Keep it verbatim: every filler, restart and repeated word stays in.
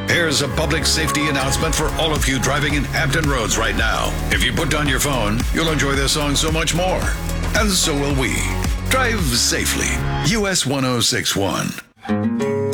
Here's a public safety announcement for all of you driving in Hampton Roads right now. If you put down your phone, you'll enjoy this song so much more. And so will we. Drive safely. U S one oh six one.